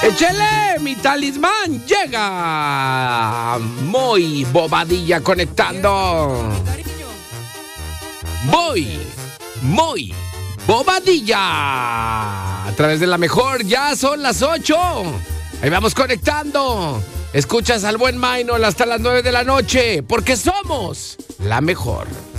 Échele, mi talismán llega. Muy Bobadilla conectando. Muy Bobadilla. A través de la mejor, ya son las 8. Ahí vamos conectando. Escuchas al buen Maynol hasta las 9 de la noche, porque somos la mejor.